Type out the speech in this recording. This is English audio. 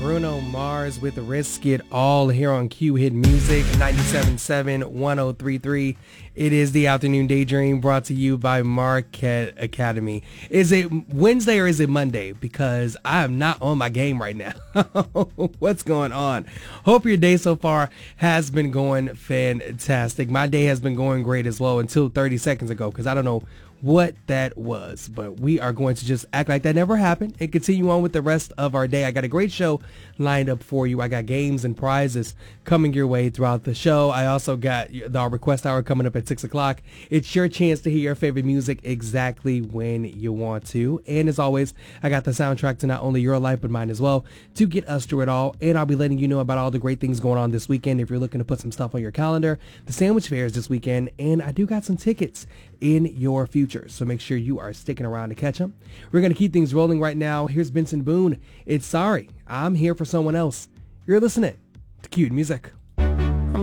Bruno Mars with Risk It All here on Q Hit Music 97.7 1033. It is the Afternoon Daydream brought to you by Marquette Academy. Is it Wednesday or is it Monday? Because I am not on my game right now. What's going on? Hope your day so far has been going fantastic. My day has been going great as well until 30 seconds ago because I don't know what that was, but we are going to just act like that never happened and continue on with the rest of our day. I got a great show lined up for you. I got games and prizes coming your way throughout the show. I also got the request hour coming up at 6 o'clock. It's your chance to hear your favorite music exactly when you want to. And as always, I got the soundtrack to not only your life but mine as well to get us through it all. And I'll be letting you know about all the great things going on this weekend if you're looking to put some stuff on your calendar. The Sandwich Fair is this weekend, and I do got some tickets in your future, so make sure you are sticking around to catch them. We're going to keep things rolling right now. Here's Benson Boone. It's Sorry, I'm Here for Someone Else. You're listening to Q Music.